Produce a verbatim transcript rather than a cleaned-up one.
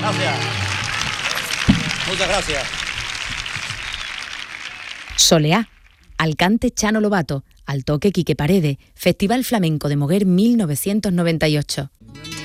Gracias. Muchas gracias. Soleá, al cante Chano Lobato, al toque Quique Paredes, Festival Flamenco de Moguer mil novecientos noventa y ocho.